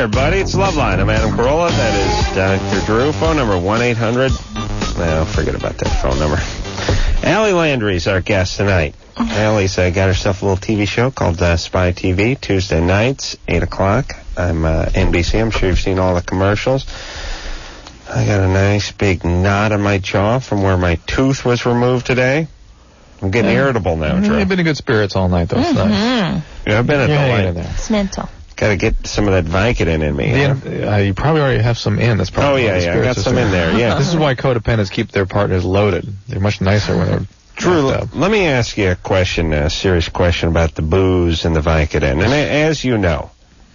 everybody. It's Loveline. I'm Adam Carolla. That is Dr. Drew. Phone number 1-800. No, forget about that phone number. Allie Landry's our guest tonight. Allie's got herself a little TV show called Spy TV, Tuesday nights, 8 o'clock. I'm NBC. I'm sure you've seen all the commercials. I got a nice big knot on my jaw from where my tooth was removed today. I'm getting irritable now, Drew. You've been in good spirits all night, though. It's nice. Yeah, I've been at the light. It's mental. Got to get some of that Vicodin in me. You probably already have some in. That's probably I got some in there, yeah. This is why codependents keep their partners loaded. They're much nicer when they're Drew, let me ask you a question, a serious question about the booze and the Vicodin. And as you know,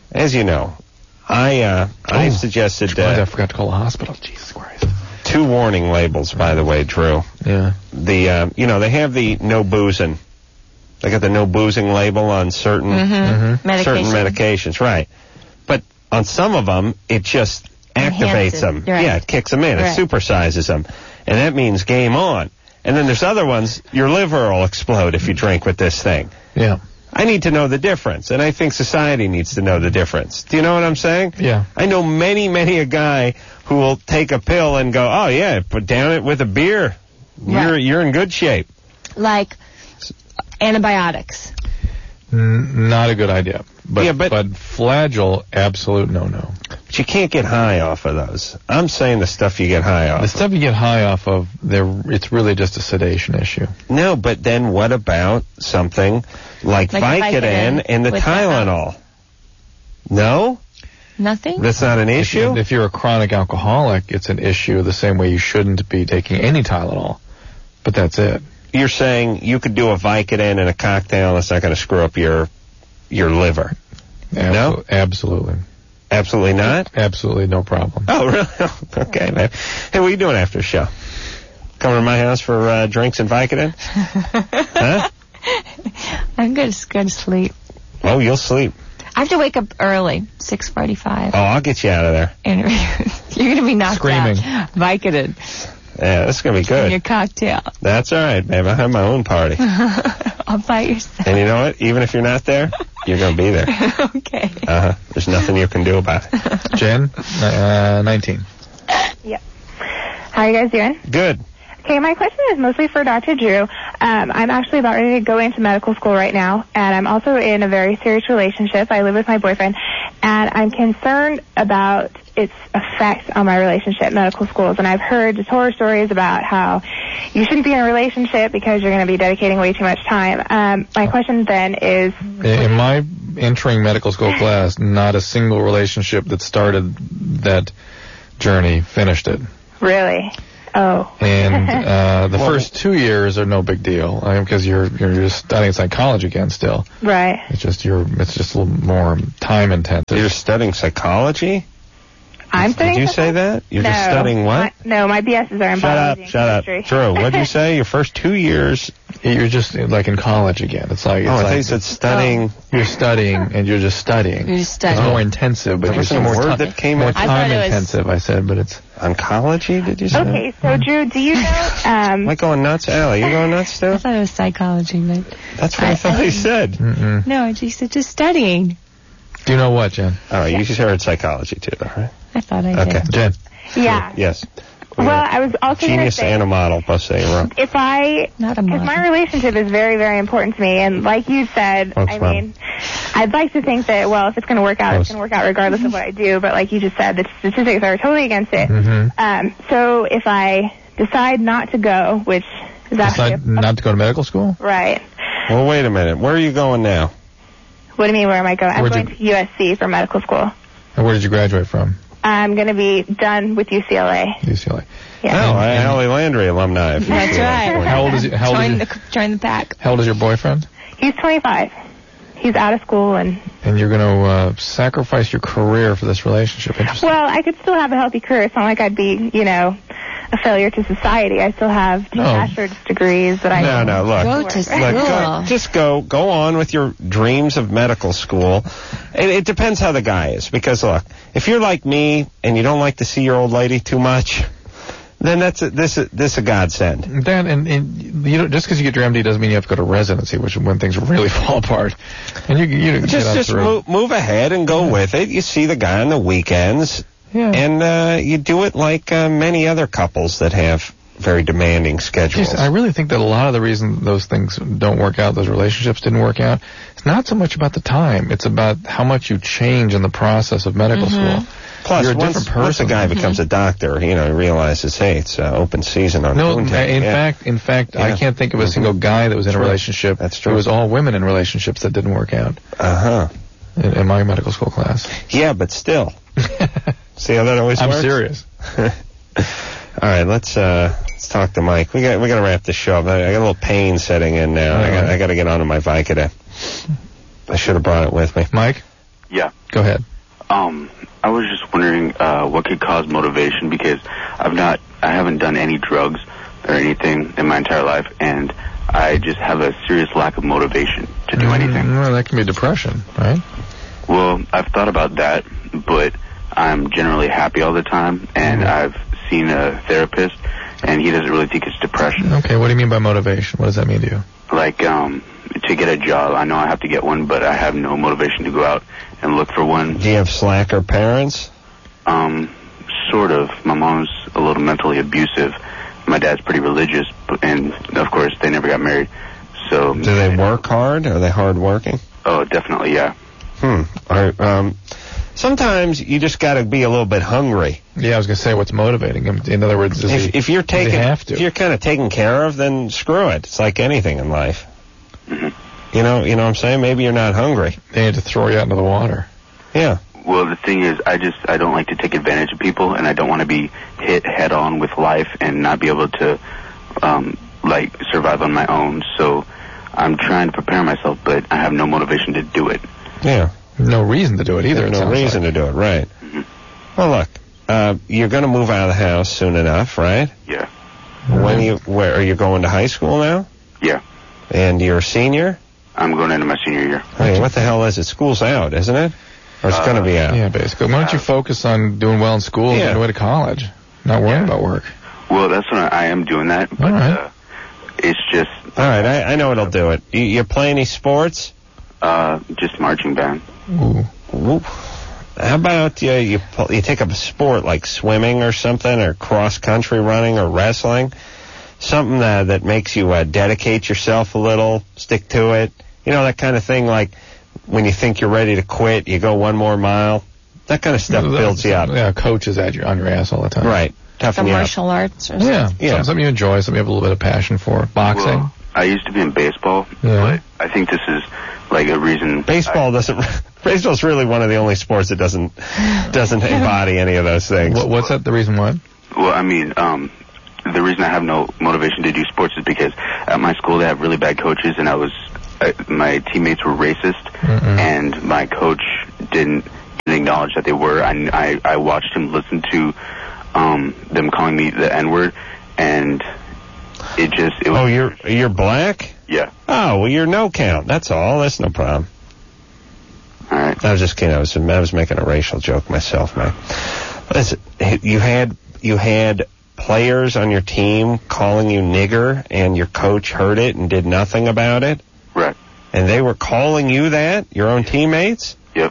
I suggested... I forgot to call the hospital. Jesus Christ. 2 warning labels, by the way, Drew. Yeah. They have the no boozing. They got the no boozing label on certain medications, right? But on some of them, it just activates them. Right. Yeah, it kicks them in. It supersizes them, and that means game on. And then there's other ones. Your liver will explode if you drink with this thing. Yeah. I need to know the difference, and I think society needs to know the difference. Do you know what I'm saying? Yeah. I know many a guy who will take a pill and go, oh yeah, put down it with a beer. You're in good shape. Like antibiotics. Not a good idea. But Flagyl, absolute no-no. But you can't get high off of those. I'm saying the stuff you get high off. The stuff you get high off of, it's really just a sedation issue. No, but then what about something like Vicodin and the Tylenol? No? Nothing? That's not an issue? If you're a chronic alcoholic, it's an issue the same way you shouldn't be taking any Tylenol. But that's it. You're saying you could do a Vicodin in a cocktail that's not going to screw up your liver? No? Absolutely. Absolutely not? Absolutely no problem. Oh, really? Okay, man. Hey, what are you doing after the show? Coming to my house for drinks and Vicodin? Huh? I'm going to go to sleep. Oh, you'll sleep. I have to wake up early, 6:45. Oh, I'll get you out of there. And you're going to be knocked screaming out. Vicodin. Yeah, this is going to be good. In your cocktail. That's all right, babe. I have my own party. I'll buy yourself. And you know what? Even if you're not there, you're going to be there. Okay. There's nothing you can do about it. Jen, 19. Yep. How are you guys doing? Good. Okay, my question is mostly for Dr. Drew. I'm actually about ready to go into medical school right now, and I'm also in a very serious relationship. I live with my boyfriend, and I'm concerned about its effect on my relationship, medical schools. And I've heard just horror stories about how you shouldn't be in a relationship because you're going to be dedicating way too much time. My question then is... In my entering medical school class, not a single relationship that started that journey finished it. Really? Oh. And the first 2 years are no big deal because you're just studying psychology again still. Right. It's just a little more time intensive. You're studying psychology? I'm studying. Did you say that? You're just studying what? No, my BSs are in biology and chemistry. Drew, what did you say? Your first 2 years? You're just like in college again. It's like I thought you said studying. You're studying and you're just studying. You're just studying. It's more intensive, but it's more time intensive. I said, but it's oncology. Did you say? Okay, so Drew, do you know? Am I going nuts, Allie? You going nuts too? I thought it was psychology, but that's what I thought he said. Mm-mm. No, he said just studying. Do you know what, Jen? Oh, you just heard psychology too, all right? I thought I did. Okay, Jen. Yeah. Yes. Well, I was also going to say... Genius and a model, both say wrong. If my relationship is very, very important to me, and like you said, I'd like to think that, well, if it's going to work out, it's going to work out regardless of what I do, but like you just said, the statistics are totally against it. Mm-hmm. So if I decide not to go, which is actually... not to go to medical school? Right. Well, wait a minute. Where are you going now? What do you mean, where am I going? I'm going to USC for medical school. And where did you graduate from? I'm going to be done with UCLA. UCLA. Yeah. Oh, Allie Landry alumni. That's right. How old is Join the pack. How old is your boyfriend? He's 25. He's out of school and you're going to sacrifice your career for this relationship. Interesting. Well, I could still have a healthy career. It's not like I'd be, a failure to society. I still have 2 bachelor's degrees that I No, look. Go to school. Just go on with your dreams of medical school. It depends how the guy is. Because, look, if you're like me and you don't like to see your old lady too much, then this is a godsend. Then, and you know, just because you get your MD doesn't mean you have to go to residency, which is when things really fall apart. And you just move ahead and go with it. You see the guy on the weekends, and you do it like many other couples that have very demanding schedules. I really think that a lot of the reason those things don't work out, those relationships didn't work out, it's not so much about the time. It's about how much you change in the process of medical school. Plus, you're a different person. Once a guy becomes a doctor, you know, he realizes, hey, it's open season on Boontang. In fact, I can't think of a single guy that was in a relationship. That's true. It was all women in relationships that didn't work out. In my medical school class. Yeah, but still. See how that always works? I'm serious. All right, let's talk to Mike. We got to wrap this show up. I got a little pain setting in now. I got to get onto my Vicodin. I should have brought it with me. Mike? Yeah. Go ahead. I was just wondering what could cause motivation, because I haven't done any drugs or anything in my entire life, and I just have a serious lack of motivation to do anything. Well, that can be depression, right? Well, I've thought about that, but I'm generally happy all the time, and I've seen a therapist, and he doesn't really think it's depression. Okay, what do you mean by motivation? What does that mean to you? Like, to get a job. I know I have to get one, but I have no motivation to go out and look for one. Do you have slacker parents? Sort of. My mom's a little mentally abusive. My dad's pretty religious, and of course, they never got married. So. Do they work hard? Are they hard working? Oh, definitely, yeah. Sometimes you just got to be a little bit hungry. Yeah, I was going to say, what's motivating him? In other words, if you're kind of taken care of, then screw it. It's like anything in life. You know what I'm saying? Maybe you're not hungry. They need to throw you out into the water. Yeah. Well, the thing is, I don't like to take advantage of people, and I don't want to be hit head on with life and not be able to, survive on my own. So I'm trying to prepare myself, but I have no motivation to do it. Yeah. No reason to do it either. No reason to do it, right. Well, look, you're going to move out of the house soon enough, right? Yeah. Where are you going to high school now? Yeah. And you're a senior? I'm going into my senior year. Hey, what the hell is it? School's out, isn't it? Or it's going to be out? Yeah, basically. Why don't you focus on doing well in school and go to college? Not worrying about work. Well, that's what I am doing that, but it's just... All right, I know what'll do it. You play any sports? Just marching band. Ooh. How about you take up a sport like swimming or something, or cross-country running or wrestling? Something that makes you dedicate yourself a little, stick to it. You know, that kind of thing, like when you think you're ready to quit, you go one more mile. That kind of stuff builds you up. Yeah, coach is on your ass all the time. Right. Toughen you up. Martial arts or something. Yeah. Something you enjoy, something you have a little bit of passion for. Boxing? Well, I used to be in baseball, but I think this is like a reason... Baseball's really one of the only sports that doesn't embody any of those things. What's that, the reason why? Well, I mean, the reason I have no motivation to do sports is because at my school they have really bad coaches, and my teammates were racist, and my coach didn't acknowledge that they were. I watched him listen to them calling me the N-word, and it was... Oh, you're black? Yeah. Oh, well, you're no count. That's all. That's no problem. All right. I was just kidding. I was making a racial joke myself, man. Listen, you had players on your team calling you nigger, and your coach heard it and did nothing about it? Right. And they were calling you that? Your own teammates? Yep.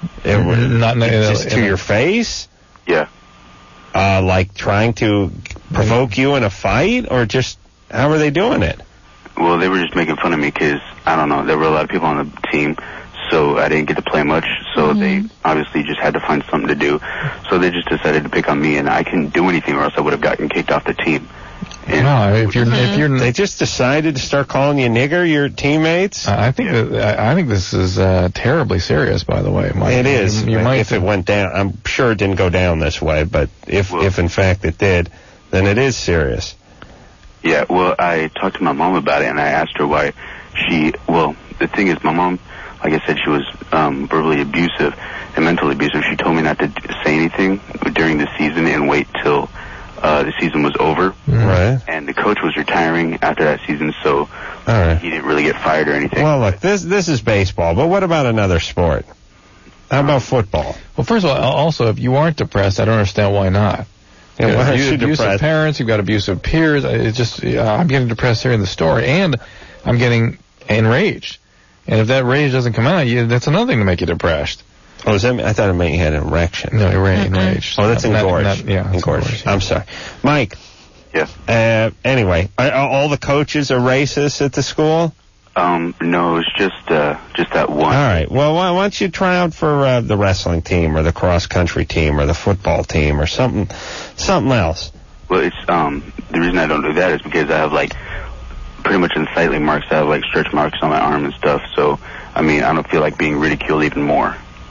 Just to your face? Yeah. Like trying to provoke you in a fight, or just how were they doing it? Well, they were just making fun of me because, I don't know, there were a lot of people on the team, so I didn't get to play much, so they obviously just had to find something to do. So they just decided to pick on me, and I couldn't do anything or else I would have gotten kicked off the team. No, if you're they just decided to start calling you nigger, your teammates. I think this is terribly serious. By the way, Mike. It is. If it went down, I'm sure it didn't go down this way. But if in fact it did, then it is serious. Yeah. Well, I talked to my mom about it, and I asked her why she. Well, the thing is, my mom, like I said, she was verbally abusive and mentally abusive. She told me not to say anything during the season and wait till the season was over. Right. And the coach was retiring after that season, so he didn't really get fired or anything. Well, look, this is baseball, but what about another sport? How about football? Well, first of all, also, if you aren't depressed, I don't understand why not. Yeah, You've why got aren't you abusive depressed? parents, you've got abusive peers. It's just, I'm getting depressed hearing the story, and I'm getting enraged. And if that rage doesn't come out, that's another thing to make you depressed. Oh, does that mean, I thought it meant you had an erection. No, enraged. Oh, that's engorged. Yeah, engorged. I'm sorry. Mike. Yeah. Anyway, are all the coaches are racist at the school? No, it's just that one. All right. Well, why don't you try out for the wrestling team or the cross country team or the football team or something else? Well, it's the reason I don't do that is because I have like pretty much unsightly marks. I have like stretch marks on my arm and stuff. So I mean, I don't feel like being ridiculed even more.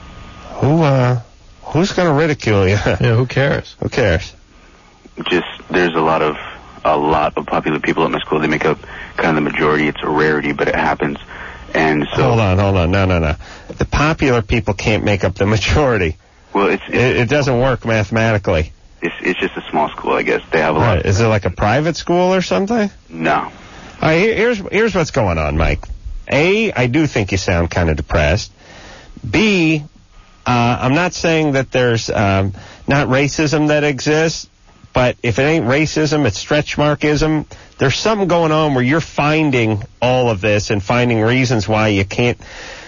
Who's going to ridicule you? Yeah, who cares? Who cares? Just there's a lot of popular people at my school. They make up kind of the majority. It's a rarity, but it happens. And so Hold on. No. The popular people can't make up the majority. Well, it doesn't work mathematically. It's just a small school, I guess. They have a lot. Is it like a private school or something? No. All right, here's what's going on, Mike. A, I do think you sound kind of depressed. B, I'm not saying that there's not racism that exists, but if it ain't racism, it's stretch markism. There's something going on where you're finding all of this and finding reasons why you can't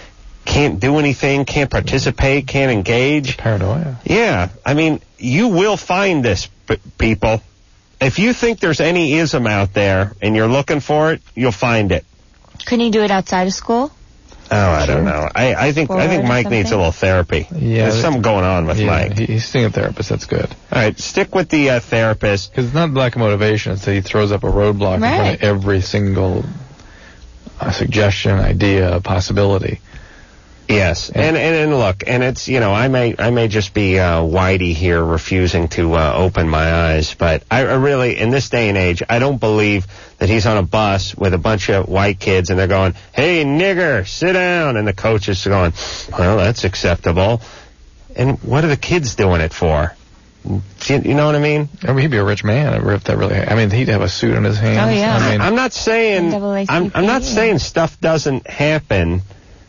do anything, can't participate, can't engage. Paranoia. Yeah, I mean, you will find this, people. If you think there's any ism out there and you're looking for it, you'll find it. Couldn't you do it outside of school? Oh, I don't know. I think Mike needs a little therapy. Yeah, there's something going on with Mike. He's seeing a therapist. That's good. All right, stick with the therapist. Because it's not lack of motivation. It's that he throws up a roadblock in front of every single suggestion, idea, possibility. Yes, and look, and it's, I may just be Whitey here refusing to open my eyes, but I really, in this day and age, I don't believe that he's on a bus with a bunch of white kids and they're going, "Hey, nigger, sit down," and the coach is going, "Well, that's acceptable." And what are the kids doing it for? You know what I mean? I mean, he'd be a rich man if that really. I mean, he'd have a suit in his hands. Oh yeah. I mean, I'm not saying I'm not saying stuff doesn't happen.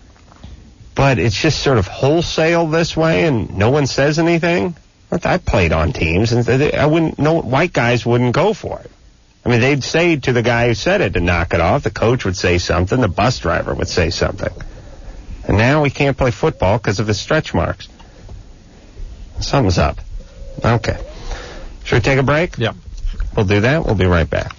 But it's just sort of wholesale this way, and no one says anything. I played on teams, and white guys wouldn't go for it. I mean, they'd say to the guy who said it to knock it off. The coach would say something. The bus driver would say something. And now we can't play football because of the stretch marks. Something's up. Okay. Should we take a break? Yeah. We'll do that. We'll be right back.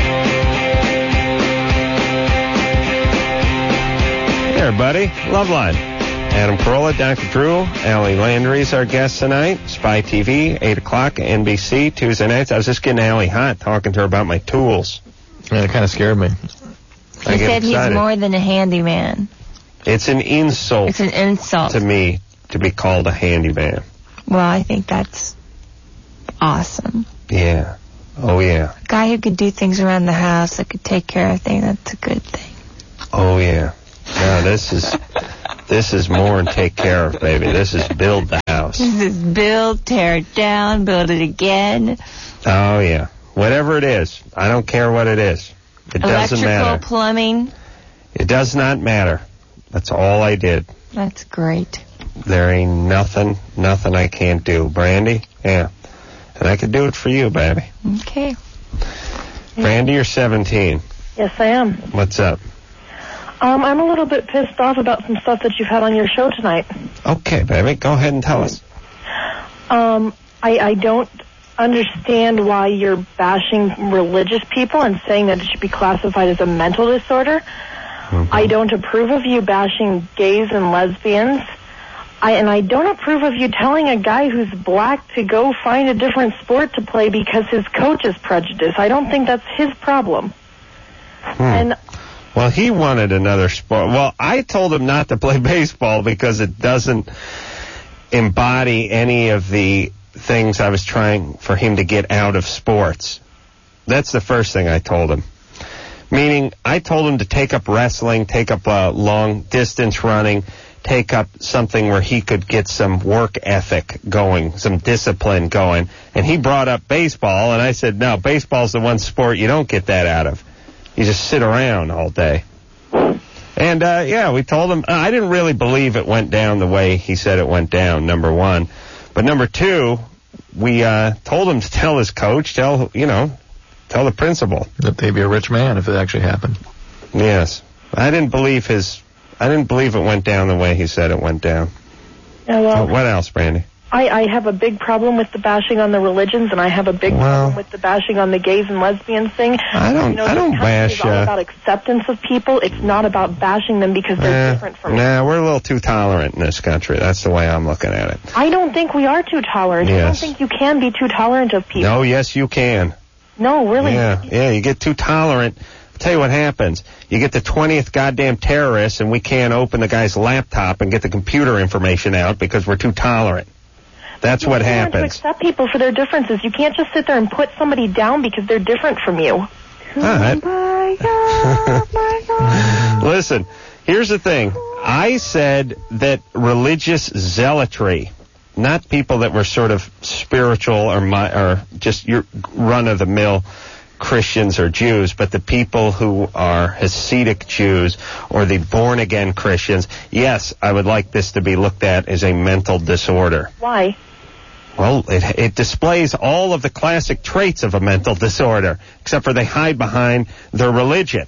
Hey, everybody. Loveline. Adam Carolla, Dr. Drew, Allie Landry is our guest tonight. Spy TV, 8 o'clock, NBC, Tuesday nights. I was just getting Allie hot talking to her about my tools. Yeah, it kind of scared me. He said he's more than a handyman. It's an insult. It's an insult to me to be called a handyman. Well, I think that's awesome. Yeah. Oh, yeah. A guy who could do things around the house, that could take care of things, that's a good thing. Oh, yeah. No, this is more than take care of, baby. This is build the house. This is build, tear it down, build it again. Oh, yeah. Whatever it is. I don't care what it is. It doesn't matter. Electrical, plumbing. It does not matter. That's all I did. That's great. There ain't nothing I can't do. Brandy? Yeah. And I could do it for you, baby. Okay. Brandy, you're 17. Yes, I am. What's up? I'm a little bit pissed off about some stuff that you've had on your show tonight. Okay, baby. Go ahead and tell us. I don't understand why you're bashing religious people and saying that it should be classified as a mental disorder. Mm-hmm. I don't approve of you bashing gays and lesbians. I don't approve of you telling a guy who's black to go find a different sport to play because his coach is prejudiced. I don't think that's his problem. And well, he wanted another sport. Well, I told him not to play baseball because it doesn't embody any of the things I was trying for him to get out of sports. That's the first thing I told him. Meaning, I told him to take up wrestling, take up long distance running, take up something where he could get some work ethic going, some discipline going. And he brought up baseball, and I said, no, baseball's the one sport you don't get that out of. You just sit around all day. And, we told him, I didn't really believe it went down the way he said it went down, number one. But number two, told him to tell his coach, tell the principal. That they'd be a rich man if it actually happened. Yes. I didn't believe it went down the way he said it went down. Yeah, well, What else, Brandy? I have a big problem with the bashing on the religions, and I have a big problem with the bashing on the gays and lesbians thing. I don't bash. It's all about acceptance of people. It's not about bashing them because they're different from us. Nah, we're a little too tolerant in this country. That's the way I'm looking at it. I don't think we are too tolerant. Yes. I don't think you can be too tolerant of people. No, yes, you can. No, really. Yeah, you get too tolerant. I'll tell you what happens. You get the 20th goddamn terrorist, and we can't open the guy's laptop and get the computer information out because we're too tolerant. That's what happens. You have to accept people for their differences. You can't just sit there and put somebody down because they're different from you. All right. Listen, here's the thing. I said that religious zealotry, not people that were sort of spiritual or just your run-of-the-mill Christians or Jews, but the people who are Hasidic Jews or the born-again Christians, yes, I would like this to be looked at as a mental disorder. Why? Well, it displays all of the classic traits of a mental disorder, except for they hide behind their religion.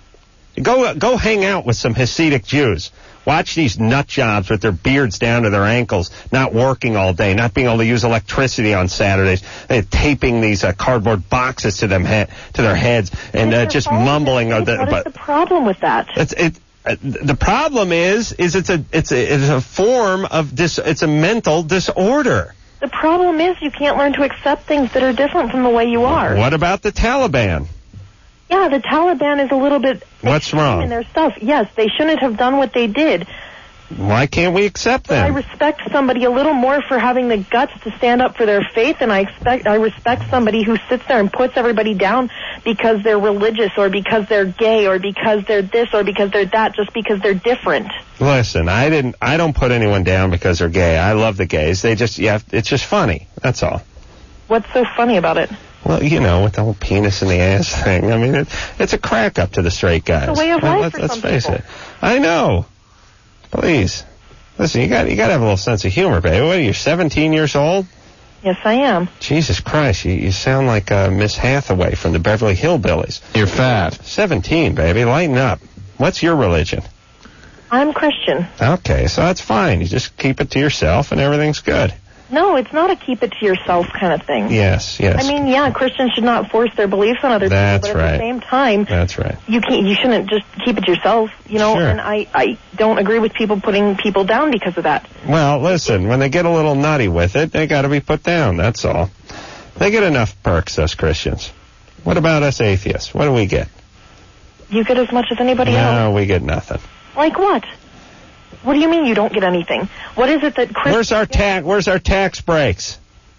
Go hang out with some Hasidic Jews. Watch these nut jobs with their beards down to their ankles, not working all day, not being able to use electricity on Saturdays, taping these cardboard boxes to their heads, and just mumbling. What is the problem with that? The problem is it's a form of it's a mental disorder. The problem is you can't learn to accept things that are different from the way you are. What about the Taliban? Yeah, the Taliban is a little bit What's wrong in their stuff. Yes, they shouldn't have done what they did. Why can't we accept them? I respect somebody a little more for having the guts to stand up for their faith, and I respect somebody who sits there and puts everybody down because they're religious or because they're gay or because they're this or because they're that, just because they're different. Listen, I don't put anyone down because they're gay. I love the gays. It's just funny. That's all. What's so funny about it? Well, with the whole penis in the ass thing. I mean, it's a crack up to the straight guys. It's a way of life for Let's some face people. it. I know. Please. Listen, you got to have a little sense of humor, baby. What are you, 17 years old? Yes, I am. Jesus Christ, you sound like Miss Hathaway from the Beverly Hillbillies. You're fat. 17, baby. Lighten up. What's your religion? I'm Christian. Okay, so that's fine. You just keep it to yourself and everything's good. No, it's not a keep it to yourself kind of thing. Yes. I mean, yeah, Christians should not force their beliefs on other people, but at the same time, that's right. You shouldn't just keep it to yourself, Sure. And I don't agree with people putting people down because of that. Well, listen, when they get a little nutty with it, they got to be put down, that's all. They get enough perks, us Christians. What about us atheists? What do we get? You get as much as anybody else. No, we get nothing. Like what? What do you mean you don't get anything? What is it that Where's our tax breaks?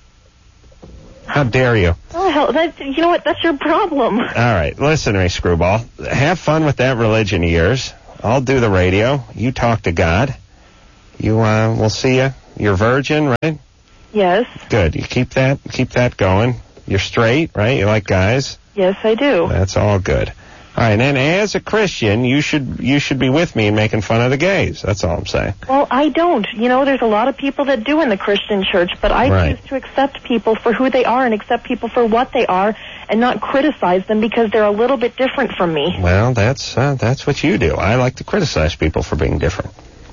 How dare you? Oh, hell, you know what? That's your problem. All right, listen to me, Screwball. Have fun with that religion of yours. I'll do the radio. You talk to God. We'll see you. You're virgin, right? Yes. Good. You keep that going. You're straight, right? You like guys? Yes, I do. That's all good. All right, and as a Christian, you should be with me in making fun of the gays. That's all I'm saying. Well, I don't. There's a lot of people that do in the Christian church, but I choose to accept people for who they are and accept people for what they are and not criticize them because they're a little bit different from me. Well, that's what you do. I like to criticize people for being different.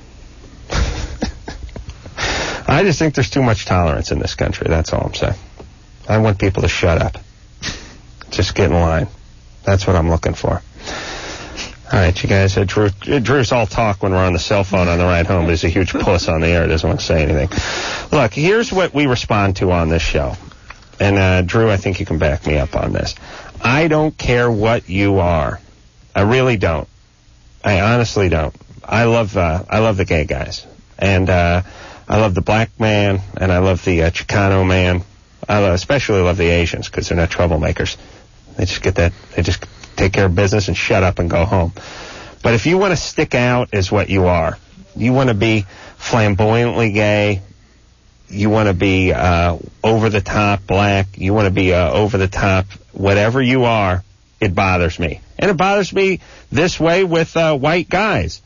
I just think there's too much tolerance in this country. That's all I'm saying. I want people to shut up. Just get in line. That's what I'm looking for. All right, you guys. Drew's all talk when we're on the cell phone on the ride home, but he's a huge puss on the air. Doesn't want to say anything. Look, here's what we respond to on this show. And, Drew, I think you can back me up on this. I don't care what you are. I really don't. I honestly don't. I love the gay guys. And, I love the black man, and I love the Chicano man. I especially love the Asians because they're not troublemakers. They just take care of business and shut up and go home. But if you want to stick out as what you are, you want to be flamboyantly gay, you want to be over-the-top black, you want to be over-the-top whatever you are, it bothers me. And it bothers me this way with white guys.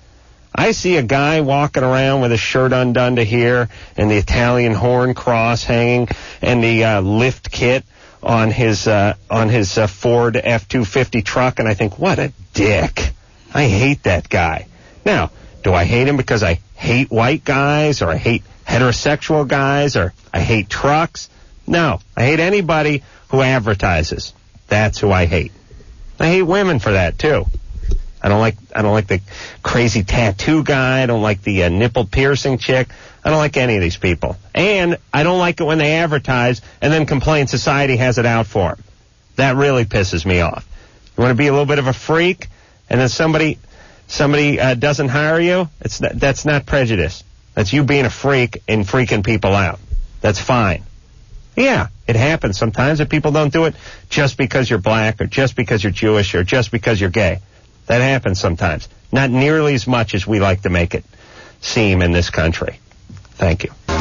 I see a guy walking around with his shirt undone to here and the Italian horn cross hanging and the lift kit on his Ford F-250 truck, and I think, what a dick. I hate that guy. Now, do I hate him because I hate white guys, or I hate heterosexual guys, or I hate trucks? No, I hate anybody who advertises. That's who I hate. I hate women for that too. I don't like the crazy tattoo guy. I don't like the nipple piercing chick. I don't like any of these people. And I don't like it when they advertise and then complain society has it out for them. That really pisses me off. You want to be a little bit of a freak, and then somebody doesn't hire you? That's not prejudice. That's you being a freak and freaking people out. That's fine. Yeah, it happens sometimes that people don't do it just because you're black, or just because you're Jewish, or just because you're gay. That happens sometimes. Not nearly as much as we like to make it seem in this country. Thank you. All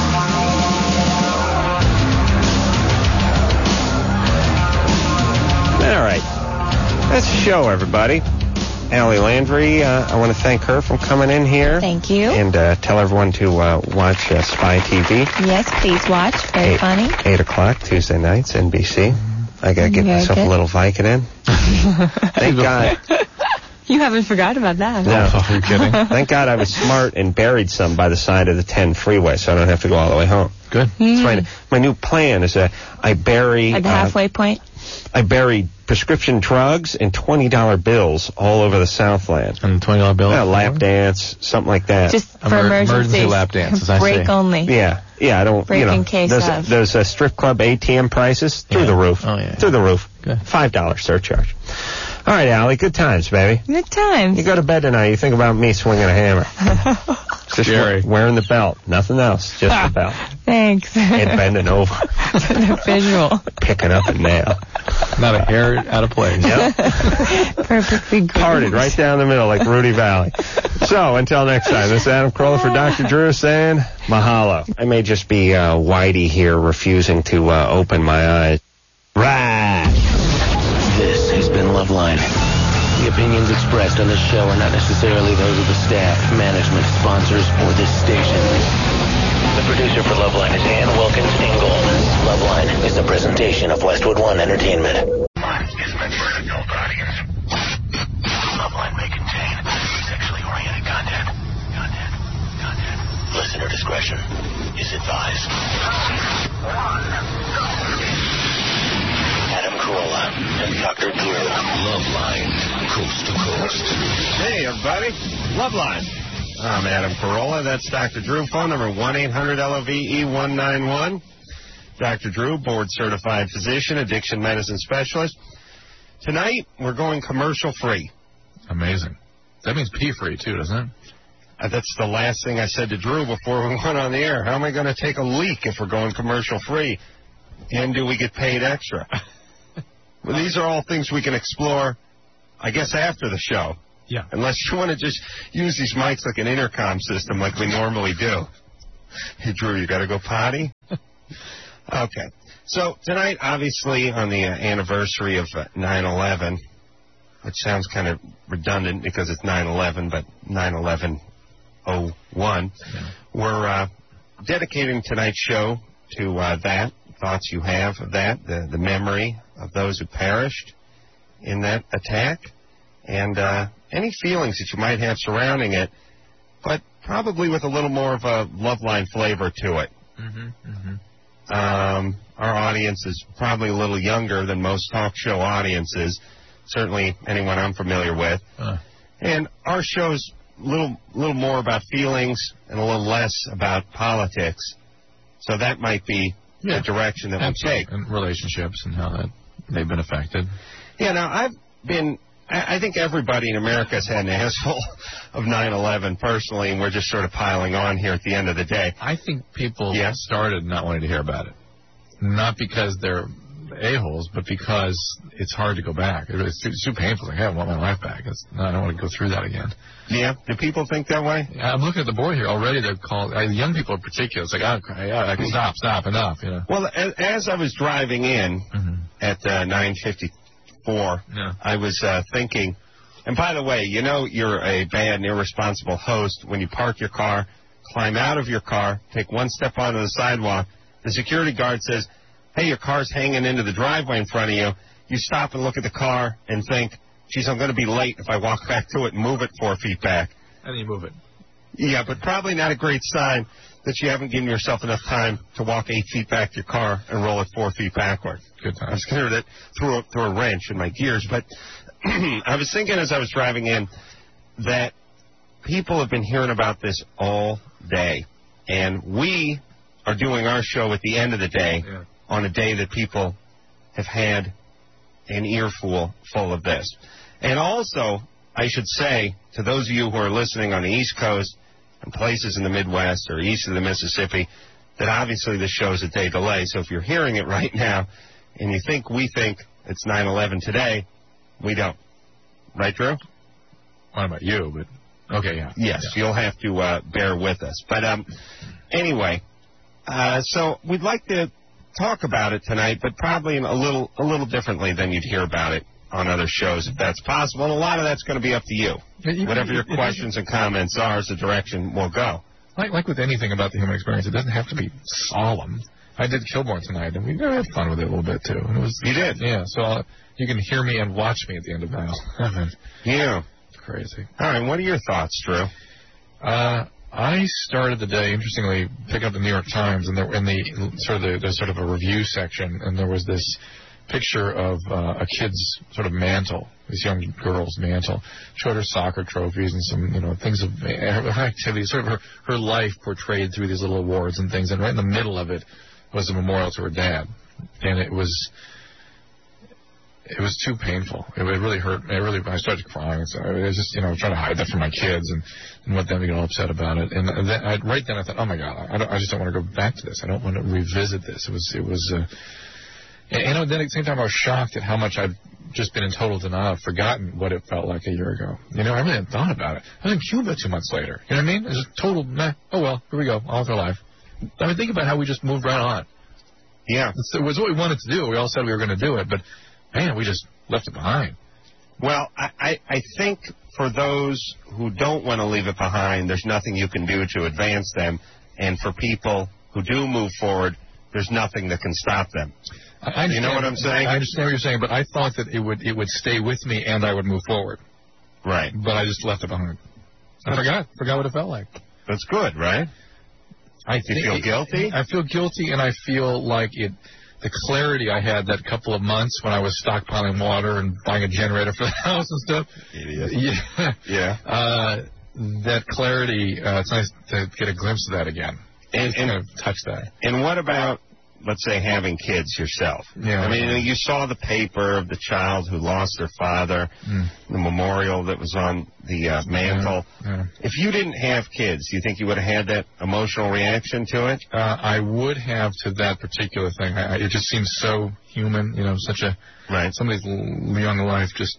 right. That's the show, everybody. Allie Landry, I want to thank her for coming in here. Thank you. And tell everyone to watch Spy TV. Yes, please watch. Very funny. 8 o'clock, Tuesday nights, NBC. I got to get myself a little Vicodin. Thank God. You haven't forgotten about that. No. Are you kidding? Thank God I was smart and buried some by the side of the 10 freeway, so I don't have to go all the way home. Good. That's my new plan is I bury... At the halfway point? I bury prescription drugs and $20 bills all over the Southland. And the $20 bill? Lap dance, something like that. Just for emergency lap dances, I break see. only. Yeah, I don't, Break in case of. Those strip club ATM prices, through the roof. Oh, yeah. Through the roof. Good. $5 surcharge. All right, Allie, good times, baby. Good times. You go to bed tonight, you think about me swinging a hammer. Just wearing the belt. Nothing else, just the belt. Thanks. And bending over. The visual. Picking up a nail. Not a hair out of place. Yep. Perfectly good. Parted right down the middle like Rudy Valley. So, until next time, this is Adam Carolla for Dr. Drew saying mahalo. I may just be Whitey here refusing to open my eyes. Right. This has been Loveline. The opinions expressed on this show are not necessarily those of the staff, management, sponsors, or this station. The producer for Loveline is Ann Wilkins Ingold. Loveline is a presentation of Westwood One Entertainment. Loveline is meant for an adult audience. Loveline may contain sexually oriented content. Listener discretion is advised. Adam Carolla and Dr. Drew. Loveline, coast to coast. Hey, everybody. Loveline. I'm Adam Carolla. That's Dr. Drew. Phone number 1-800-LOVE-191. Dr. Drew, board-certified physician, addiction medicine specialist. Tonight, we're going commercial-free. Amazing. That means pee-free, too, doesn't it? That's the last thing I said to Drew before we went on the air. How am I going to take a leak if we're going commercial-free? And do we get paid extra? Well, these are all things we can explore, I guess, after the show. Yeah. Unless you want to just use these mics like an intercom system like we normally do. Hey, Drew, you got to go potty? Okay. So tonight, obviously, on the anniversary of 9/11, which sounds kind of redundant because it's 9/11, but 9/11/01, we're dedicating tonight's show to that. Thoughts you have of that, the memory of those who perished in that attack, and any feelings that you might have surrounding it, but probably with a little more of a Loveline flavor to it. Our audience is probably a little younger than most talk show audiences, certainly anyone I'm familiar with. And our show's a little more about feelings and a little less about politics. So that might be the direction that we take. And relationships and how they've been affected. Yeah, now I think everybody in America has had an asshole of 9/11 personally, and we're just sort of piling on here at the end of the day. I think people started not wanting to hear about it. Not because they're a-holes, but because it's hard to go back. It's too painful. Like, hey, I want my life back. I don't want to go through that again. Yeah? Do people think that way? I'm looking at the board here already. They're called, young people in particular. It's like, stop, enough. You know. Well, as I was driving in at 9:54, I was thinking, And by the way, you know you're a bad and irresponsible host when you park your car, climb out of your car, take one step onto the sidewalk. The security guard says, hey, your car's hanging into the driveway in front of you. You stop and look at the car and think, geez, I'm going to be late if I walk back to it and move it 4 feet back. And then you move it. Yeah, but probably not a great sign that you haven't given yourself enough time to walk 8 feet back to your car and roll it 4 feet backward. Good time. I was scared that threw a wrench in my gears. But I was thinking as I was driving in that people have been hearing about this all day. And we are doing our show at the end of the day on a day that people have had an earful full of this. And also, I should say to those of you who are listening on the East Coast and places in the Midwest or east of the Mississippi, that obviously this show's a day delay. So if you're hearing it right now and you think we think it's 9/11 today, we don't. Right, Drew? I don't know about you, but okay, yeah. Yes, you'll have to bear with us. But anyway, so we'd like to talk about it tonight, but probably a little differently than you'd hear about it on other shows, if that's possible. And a lot of that's going to be up to you. Whatever your questions and comments are is the direction we'll go. Like with anything about the human experience, it doesn't have to be solemn. I did Kilborn tonight, and we had fun with it a little bit, too. And it was, you did? Yeah, so you can hear me and watch me at the end of that. Yeah. It's crazy. All right, what are your thoughts, Drew? I started the day, interestingly, picking up the New York Times, and in there's sort of a review section, and there was this picture of a kid's sort of mantle, this young girl's mantle. Showed her soccer trophies and some, things of her activities, sort of her life portrayed through these little awards and things. And right in the middle of it was a memorial to her dad, and it was too painful. It really hurt. I started crying. So I was just, trying to hide that from my kids and want them to get all upset about it. And right then I thought, oh my God, I just don't want to go back to this. I don't want to revisit this. It was. And then at the same time, I was shocked at how much I've just been in total denial. I've forgotten what it felt like a year ago. I really hadn't thought about it. I was in Cuba 2 months later. You know what I mean? It was just total, oh well, here we go, all of our life. I mean, think about how we just moved right on. Yeah. It was what we wanted to do. We all said we were going to do it, but, man, we just left it behind. Well, I think for those who don't want to leave it behind, there's nothing you can do to advance them. And for people who do move forward, there's nothing that can stop them. You know what I'm saying? I understand what you're saying, but I thought that it would stay with me and I would move forward. Right. But I just left it behind. I forgot what it felt like. That's good, right? You feel guilty? I feel guilty, and I feel like the clarity I had that couple of months when I was stockpiling water and buying a generator for the house and stuff. Idiot. Yeah. That clarity, it's nice to get a glimpse of that again. And kind of touch that. And what about, let's say, having kids yourself? Yeah. I mean, you saw the paper of the child who lost their father, the memorial that was on the mantle. Yeah. If you didn't have kids, do you think you would have had that emotional reaction to it? I would have to that particular thing. It just seems so human, such a somebody's young life just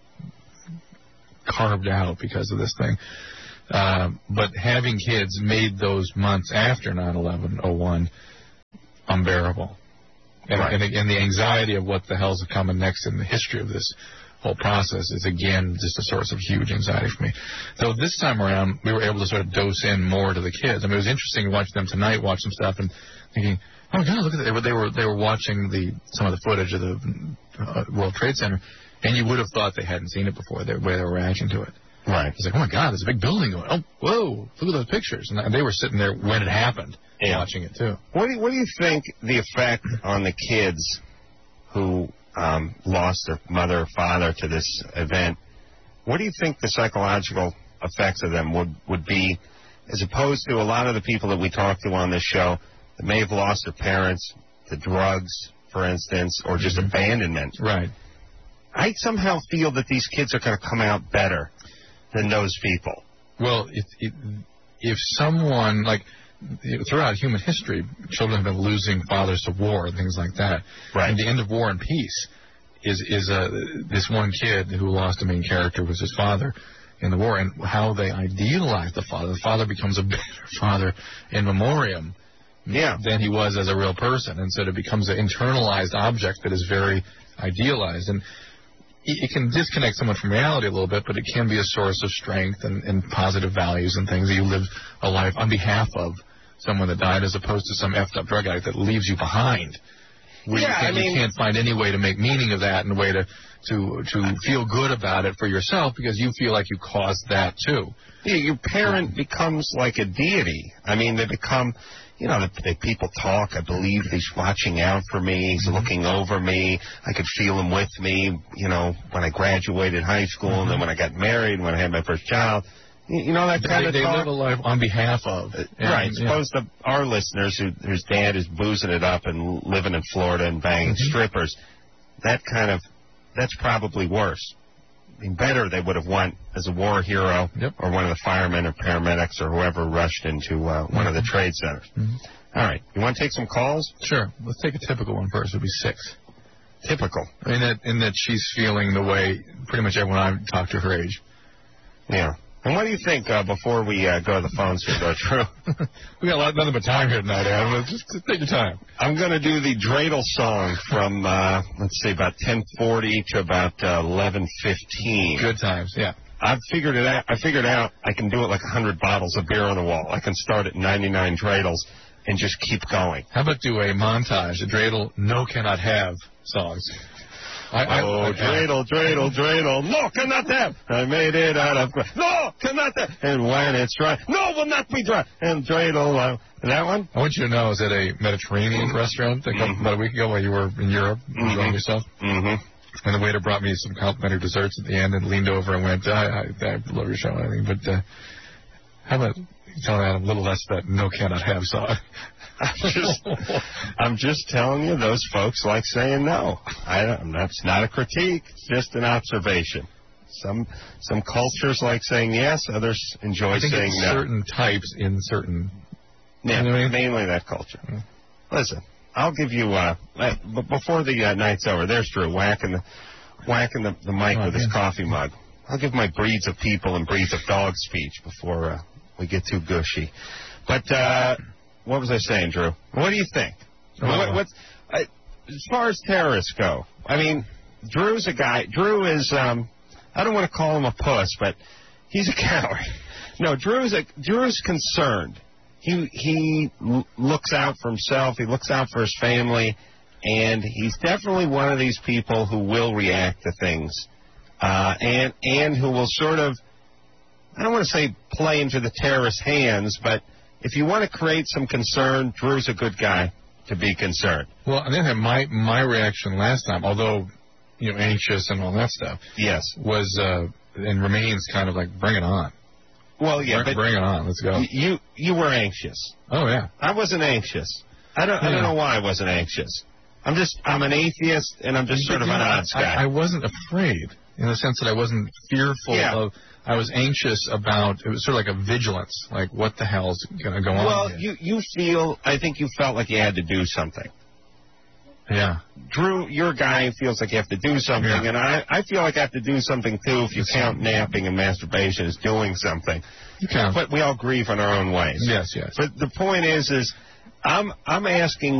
carved out because of this thing. But having kids made those months after 9/11/01 unbearable. And the anxiety of what the hell's coming next in the history of this whole process is, again, just a source of huge anxiety for me. Though this time around, we were able to sort of dose in more to the kids. I mean, it was interesting to watch them tonight, watch some stuff, and thinking, oh, God, look at that. They were watching some of the footage of the World Trade Center, and you would have thought they hadn't seen it before, the way they were reacting to it. Right. It's like, oh, my God, there's a big building going. Oh, whoa, look at those pictures. And they were sitting there when it happened, watching it, too. What do you think the effect on the kids who lost their mother or father to this event, what do you think the psychological effects of them would be, as opposed to a lot of the people that we talk to on this show that may have lost their parents to drugs, for instance, or just abandonment? Right. I somehow feel that these kids are going to come out better than those people. Well, if someone, like, throughout human history, children have been losing fathers to war and things like that. Right. And the end of War and Peace is this one kid who lost a main character was his father in the war, and how they idealize the father. The father becomes a better father in memoriam than he was as a real person, and so it becomes an internalized object that is very idealized. And it can disconnect someone from reality a little bit, but it can be a source of strength and positive values and things that you live a life on behalf of someone that died, as opposed to some effed up drug addict that leaves you behind. Where you can't find any way to make meaning of that and a way to feel good about it for yourself because you feel like you caused that too. Yeah, your parent becomes like a deity. I mean, they become, people talk. I believe he's watching out for me. He's looking over me. I could feel him with me, when I graduated high school and then when I got married, when I had my first child. That kind of talk. They live a life on behalf of. Right. Suppose to our listeners whose dad is boozing it up and living in Florida and banging strippers, that's probably worse. I mean, better they would have went as a war hero or one of the firemen or paramedics or whoever rushed into one of the trade centers. All right. You want to take some calls? Sure. Let's take a typical one first. It'll be 6. Typical. In that she's feeling the way pretty much everyone I've talked to her age. Yeah. And what do you think before we go to the phones here, Drew? We got nothing but time here tonight, Adam. Just take your time. I'm going to do the dreidel song from, let's say, about 10:40 to about 11:15. Good times, yeah. I figured out I can do it like 100 bottles of beer on the wall. I can start at 99 dreidels and just keep going. How about do a montage, a dreidel no cannot have songs? Dreidel, dreidel, dreidel. No, cannot have. I made it out of grass. No, cannot have. And when it's dry, no, will not be dry. And dreidel. That one? I want you to know I was at a Mediterranean restaurant about a week ago while you were in Europe enjoying yourself. And the waiter brought me some complimentary desserts at the end and leaned over and went, I love your show and everything, but how about telling Adam a little less of that no cannot have song? I'm just telling you, those folks like saying no. That's not a critique. It's just an observation. Some cultures like saying yes. Others enjoy saying no. Certain types in certain. Yeah, mainly that culture. Listen, I'll give you. Before the night's over, there's Drew whacking the mic with his coffee mug. I'll give my breeds of people and breeds of dog speech before we get too gushy. But. What was I saying, Drew? What do you think? As far as terrorists go, I mean, Drew's a guy. Drew is, I don't want to call him a puss, but he's a coward. No, Drew's concerned. He looks out for himself. He looks out for his family, and he's definitely one of these people who will react to things, and who will sort of, I don't want to say play into the terrorist's hands, but if you want to create some concern, Drew's a good guy to be concerned. Well, and then my reaction last time, although anxious and all that stuff, yes, was and remains kind of like bring it on. Well, yeah, bring it on. Let's go. You were anxious. Oh yeah, I wasn't anxious. I don't know why I wasn't anxious. I'm an atheist, and I'm just sort of an odds guy. I wasn't afraid in the sense that I wasn't fearful of. I was anxious about, it was sort of like a vigilance, like what the hell's going to go on here? Well, I think you felt like you had to do something. Yeah. Drew, you're a guy who feels like you have to do something, and I feel like I have to do something too if you count napping and masturbation as doing something. You count. But we all grieve in our own ways. Yes. But the point is I'm asking